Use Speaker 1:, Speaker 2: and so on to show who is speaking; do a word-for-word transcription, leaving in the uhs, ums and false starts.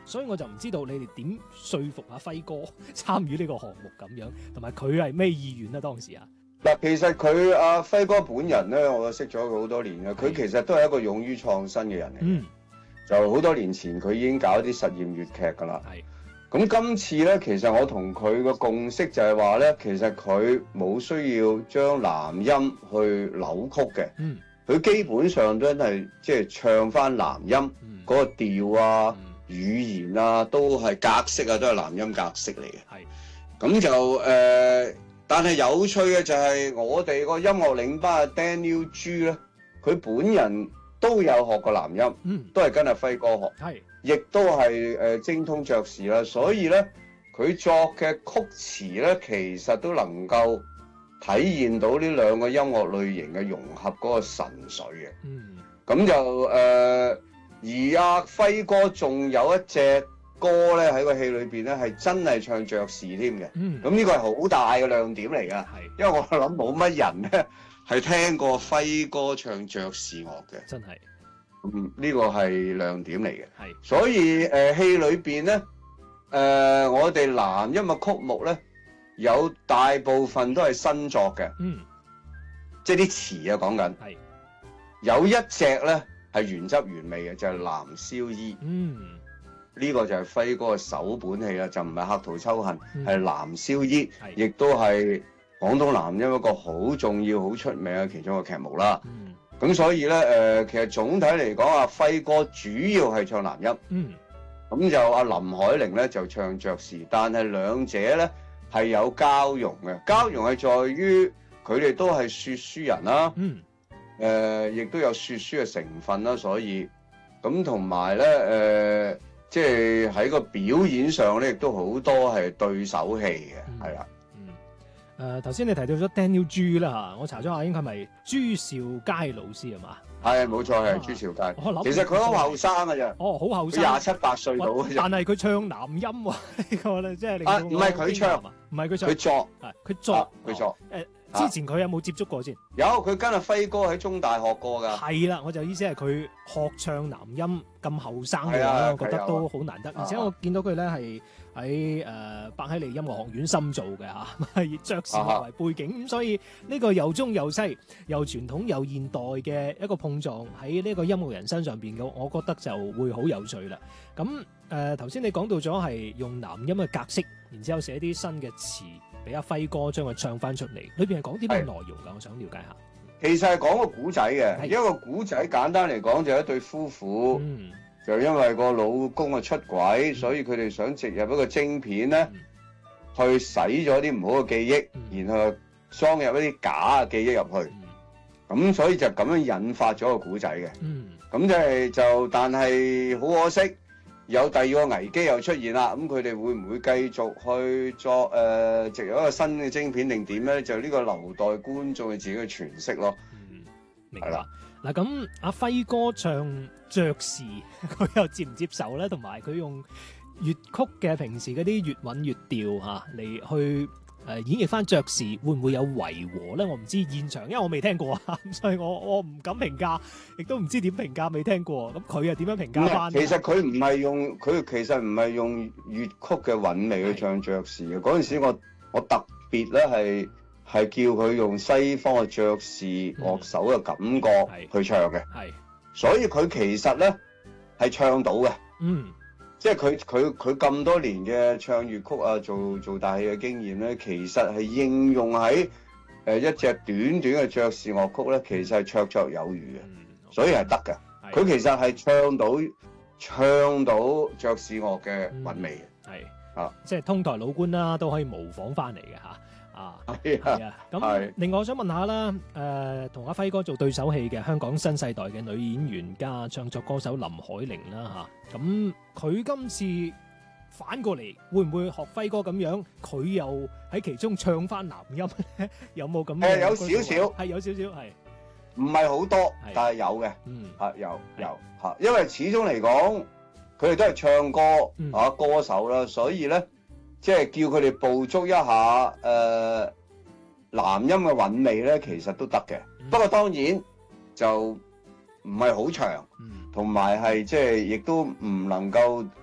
Speaker 1: 所以我就唔知道你哋點說服阿輝哥參與呢個項目咁樣，同埋佢係咩意願啊？當時啊，
Speaker 2: 嗱，其實佢阿輝哥本人咧，我識咗佢好多年嘅，佢其實都係一個勇於創新嘅人嚟嘅。
Speaker 1: 嗯，
Speaker 2: 就好多年前佢已經搞啲實驗粵劇㗎啦。
Speaker 1: 係。
Speaker 2: 咁今次咧，其實我同佢嘅共識就係話咧，其實佢冇需要將南音去扭曲嘅。
Speaker 1: 嗯。
Speaker 2: 佢基本上都係即係唱翻南音嗰、
Speaker 1: 嗯、
Speaker 2: 個調啊、
Speaker 1: 嗯、
Speaker 2: 語言啊，都係格式啊，都係南音格式嚟嘅。
Speaker 1: 係。
Speaker 2: 咁就誒、呃，但係有趣嘅就係我哋個音樂領班嘅 Daniel G 咧，佢本人都有學過南音，
Speaker 1: 嗯，
Speaker 2: 都係跟阿輝哥學。
Speaker 1: 係。
Speaker 2: 亦都係誒精通爵士啦，所以咧佢作嘅曲詞咧，其實都能夠體現到呢兩個音樂類型嘅融合嗰個神髓嘅。
Speaker 1: 嗯，
Speaker 2: 咁就誒、呃，而阿輝哥仲有一隻歌咧喺個戲裏邊咧，係真係唱爵士添嘅。
Speaker 1: 嗯，
Speaker 2: 咁呢個係好大嘅亮點嚟㗎。係，因為我諗冇乜人咧係聽過輝哥唱爵士樂嘅。
Speaker 1: 真係。
Speaker 2: 嗯，呢個係亮點嚟嘅，
Speaker 1: 係，
Speaker 2: 所以誒戲裏邊咧，誒我哋南音嘅曲目咧，有大部分都係新作嘅，
Speaker 1: 嗯，
Speaker 2: 即係啲詞啊講緊，
Speaker 1: 係，有
Speaker 2: 一隻咧係原汁原味嘅，就係《男燒衣》，
Speaker 1: 嗯，
Speaker 2: 呢個就係輝哥嘅首本戲啦，就唔係《客途秋恨》，係《男燒衣》，
Speaker 1: 係，亦
Speaker 2: 都係廣東南音一個好重要、好出名嘅其中一個劇目啦。
Speaker 1: 嗯。
Speaker 2: 咁所以咧，誒、呃，其實總體嚟講，阿輝哥主要係唱南音，
Speaker 1: 嗯，
Speaker 2: 咁就阿林海玲咧就唱爵士，但係兩者咧係有交融嘅，交融係在於佢哋都係説書人啦，
Speaker 1: 嗯，
Speaker 2: 誒、呃，亦都有説書嘅成分啦，所以咁同埋咧，誒，即係喺個表演上咧，亦都好多係對手戲嘅，係啦、嗯。
Speaker 1: 誒頭先你提到咗 Daniel G 啦嚇，我查咗下應該係咪朱兆佳老師係嘛？
Speaker 2: 係冇錯係朱兆佳。
Speaker 1: 我諗
Speaker 2: 其實佢好後生㗎咋。
Speaker 1: 哦，好後生。
Speaker 2: 廿七八歲到嘅啫。
Speaker 1: 但係佢唱南音喎，呢個咧即係令到我
Speaker 2: 唔係佢唱，
Speaker 1: 唔係佢唱，
Speaker 2: 佢作，
Speaker 1: 係佢作，
Speaker 2: 佢作。
Speaker 1: 誒，之前佢有冇接觸過先？
Speaker 2: 有，佢跟阿輝哥喺中大學過㗎。
Speaker 1: 係啦，我就意思係佢學唱南音咁後生嘅
Speaker 2: 話，
Speaker 1: 我覺得都好難得。而且我見到佢咧係喺誒伯希利音樂學院深造嘅嚇，係爵士樂為背景，咁所以呢個又中又西，又傳統又現代嘅一個碰撞喺呢個音樂人身上邊嘅，我覺得就會好有趣啦。咁誒頭先你講到咗係用南音嘅格式，然之後寫啲新嘅詞俾阿輝哥將佢唱翻出嚟，裏邊係講啲咩內容㗎？我想了解下。
Speaker 2: 其實係講個古仔嘅，一個古仔簡單嚟講就係一對夫婦。嗯，就因為個老公啊出軌，嗯、所以佢哋想植入一個晶片咧，嗯、去洗咗啲唔好嘅記憶，嗯、然後裝入一啲假嘅記憶入去。咁、嗯、所以就咁樣引發咗個古仔嘅。嗯，咁即係就，但係好可惜，有第二個危機又出現啦。咁佢哋會唔會繼續去作誒植入一個新嘅晶片定點咧？就呢個留待觀眾嘅自己嘅詮釋咯。嗯，
Speaker 1: 明白。嗱咁，阿輝哥唱爵士，佢又接唔接受咧？同埋佢用粵曲嘅平時嗰啲粵韻粵調嚇嚟去誒演繹翻爵士，會唔會有違和咧？我唔知現場，因為我未聽過啊，所以我我唔敢評價，亦都唔知點評價，未聽過。咁佢又點樣評價翻？
Speaker 2: 其實佢唔係用佢其實唔係用粵曲嘅韻味去唱爵士嘅。嗰陣時我我特別咧係。係叫佢用西方嘅爵士樂手嘅感覺去唱嘅，係、嗯，所以佢其實咧係唱到嘅，嗯，即係佢佢佢咁多年嘅唱粵曲啊，做做大戲嘅經驗咧，其實係應用喺誒一隻短短嘅爵士樂曲咧，其實係綽綽有餘嘅，嗯 okay. 所以係得嘅。佢其實係唱到唱到爵士樂嘅韻味嘅，係、嗯、啊，
Speaker 1: 即係通台老倌啦，都可以模仿翻嚟嘅嚇。啊，係啊，咁另外我想問下啦，誒、呃，同阿輝哥做對手戲嘅香港新世代嘅女演員加唱作歌手林海玲啦嚇，咁、啊、佢今次反過嚟會唔會學輝哥咁樣，佢又喺其中唱翻南音咧？有冇咁？誒、
Speaker 2: 呃，有少少，
Speaker 1: 係有少少，係
Speaker 2: 唔係好多，但係有嘅，嗯，啊有有嚇，因為始終嚟講，佢哋都係唱歌嚇、嗯啊、歌手啦，所以咧。即係叫佢哋捕捉一下誒、呃、南音嘅韻味咧，其實都得嘅。嗯、不過當然就唔係好長，同埋係即係亦都唔能夠